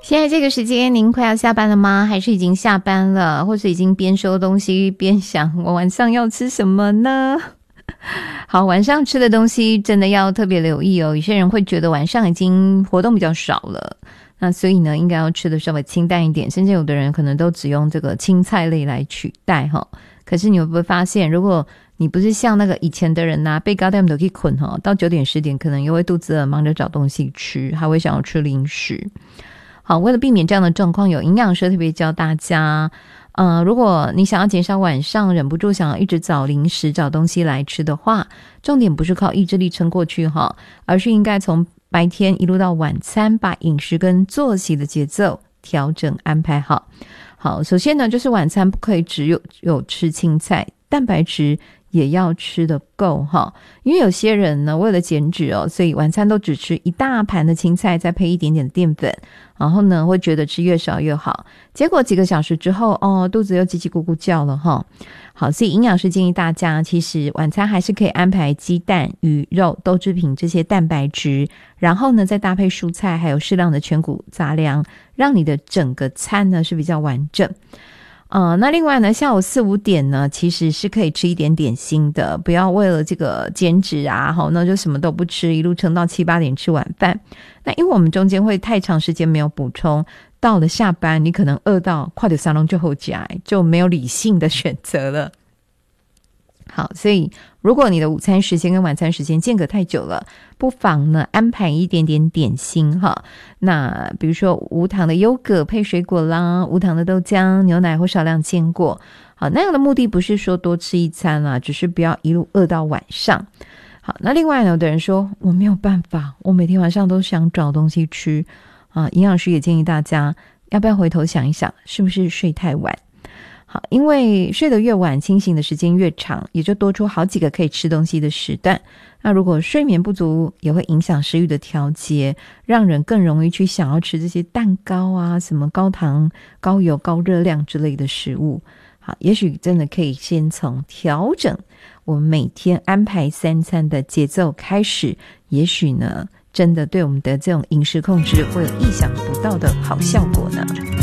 现在这个时间您快要下班了吗？还是已经下班了，或是已经边收东西边想我晚上要吃什么呢？好，晚上吃的东西真的要特别留意哦。有些人会觉得晚上已经活动比较少了，那所以呢应该要吃的稍微清淡一点，甚至有的人可能都只用这个青菜类来取代齁。可是你会不会发现，如果你不是像那个以前的人啊，被高他们都可以困齁，到9点10点可能又会肚子饿，忙着找东西吃，还会想要吃零食。好，为了避免这样的状况，有营养师特别教大家如果你想要减少晚上忍不住想要一直找零食找东西来吃的话，重点不是靠意志力撑过去而是应该从白天一路到晚餐，把饮食跟作息的节奏调整安排好。好，首先呢就是晚餐不可以只有吃青菜，蛋白质也要吃得够因为有些人呢为了减脂所以晚餐都只吃一大盘的青菜，再配一点点的淀粉，然后呢会觉得吃越少越好，结果几个小时之后肚子又叽叽咕咕叫了好，所以营养师建议大家其实晚餐还是可以安排鸡蛋、鱼肉、豆制品这些蛋白质，然后呢再搭配蔬菜还有适量的全谷杂粮，让你的整个餐呢是比较完整。那另外呢下午4、5点呢其实是可以吃一点点心的，不要为了这个减脂那就什么都不吃，一路撑到7、8点吃晚饭。那因为我们中间会太长时间没有补充，到了下班你可能饿到快点沙龙就后夹，就没有理性的选择了。好，所以如果你的午餐时间跟晚餐时间间隔太久了，不妨呢安排一点点点心那比如说无糖的优格配水果啦，无糖的豆浆、牛奶或少量坚果。好，那样的目的不是说多吃一餐啦，只是不要一路饿到晚上。好，那另外呢有的人说我没有办法，我每天晚上都想找东西吃营养师也建议大家要不要回头想一想，是不是睡太晚。好，因为睡得越晚，清醒的时间越长，也就多出好几个可以吃东西的时段。那如果睡眠不足，也会影响食欲的调节，让人更容易去想要吃这些蛋糕啊，什么高糖、高油、高热量之类的食物。好，也许真的可以先从调整我们每天安排3餐的节奏开始，也许呢，真的对我们的这种饮食控制会有意想不到的好效果呢。